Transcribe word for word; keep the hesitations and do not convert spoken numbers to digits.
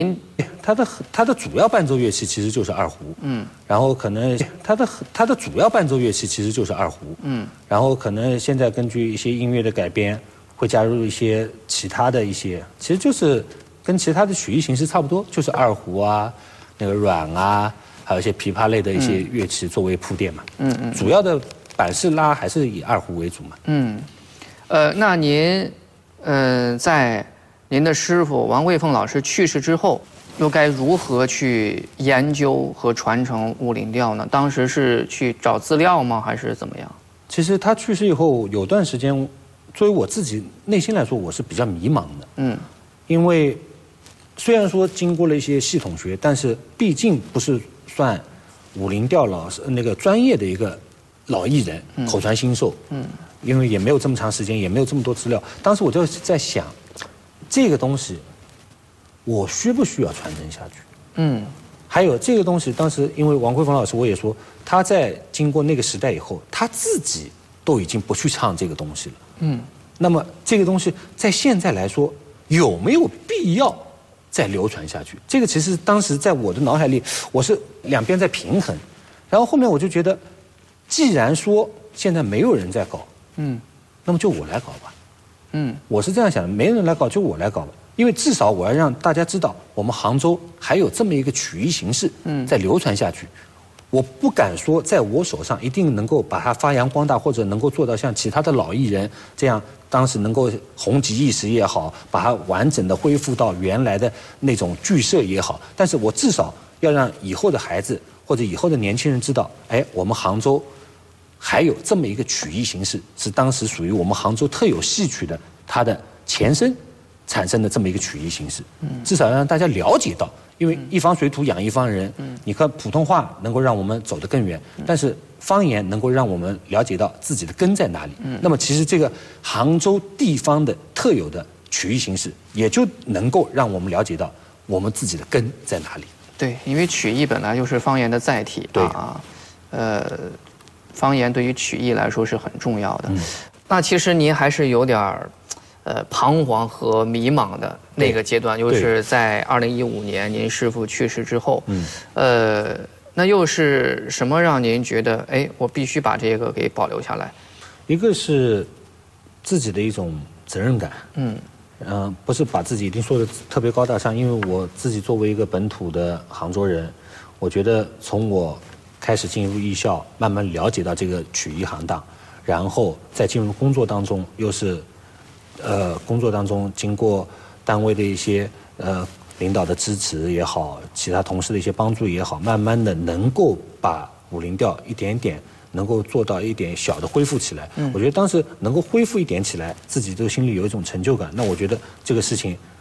嗯，它的它的主要伴奏乐器其实就是二胡，嗯，然后可能它的它的主要伴奏乐器其实就是二胡，嗯，然后可能现在根据一些音乐的改编，会加入一些其他的一些，其实就是跟其他的曲艺形式差不多，就是二胡啊，那个阮啊，还有一些琵琶类的一些乐器作为铺垫嘛，嗯嗯，主要的板式拉还是以二胡为主嘛， 嗯，呃，那您，嗯、呃，在您的师傅王桂凤老师去世之后，又该如何去研究和传承武林调呢？当时是去找资料吗，还是怎么样？ 其实他去世以后有段时间，作为我自己内心来说，我是比较迷茫的。嗯，因为虽然说经过了一些系统学，但是毕竟不是算武林调老师那个专业的一个老艺人，嗯、口传心授。嗯，因为也没有这么长时间，也没有这么多资料。当时我就在想，这个东西我需不需要传承下去？嗯，还有这个东西，当时因为王桂凤老师我也说，他在经过那个时代以后，他自己都已经不去唱这个东西了。嗯，那么这个东西在现在来说有没有必要再流传下去？这个其实当时在我的脑海里，我是两边在平衡。然后后面我就觉得，既然说现在没有人在搞，嗯，那么就我来搞吧。嗯，我是这样想的，没人来搞就我来搞吧。因为至少我要让大家知道，我们杭州还有这么一个曲艺形式在流传下去。我不敢说在我手上一定能够把它发扬光大，或者能够做到像其他的老艺人这样，当时能够红极一时也好，把它完整的恢复到原来的那种剧社也好。但是我至少要让以后的孩子或者以后的年轻人知道，哎，我们杭州还有这么一个曲艺形式，是当时属于我们杭州特有戏曲的它的前身产生的这么一个曲艺形式，至少让大家了解到，因为一方水土养一方人，你看普通话能够让我们走得更远，但是方言能够让我们了解到自己的根在哪里。那么其实这个杭州地方的特有的曲艺形式，也就能够让我们了解到我们自己的根在哪里。 对，因为曲艺本来就是方言的载体啊，呃，方言对于曲艺来说是很重要的。嗯、那其实您还是有点儿。呃，彷徨和迷茫的那个阶段，又是在二零一五年您师父去世之后，嗯，呃，那又是什么让您觉得，哎，我必须把这个给保留下来？ 一个是自己的一种责任感，嗯，嗯、呃，不是把自己一定说的特别高大上，因为我自己作为一个本土的杭州人，我觉得从我开始进入艺校，慢慢了解到这个曲艺行当，然后在进入工作当中，又是。呃，工作当中经过单位的一些呃领导的支持也好，其他同事的一些帮助也好，慢慢的能够把武林调一点点能够做到一点小的恢复起来。嗯，我觉得当时能够恢复一点起来，自己都心里有一种成就感。那我觉得这个事情